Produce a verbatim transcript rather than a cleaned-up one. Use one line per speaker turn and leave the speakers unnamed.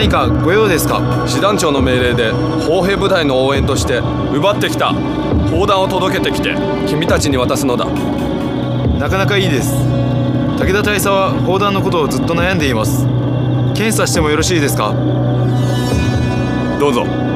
何かご用ですか？
師団長の命令で砲兵部隊の応援として奪ってきた砲弾を届けてきて君たちに渡すのだ。
なかなかいいです。武田大佐は砲弾のことをずっと悩んでいます。検査してもよろしいですか？
どうぞ。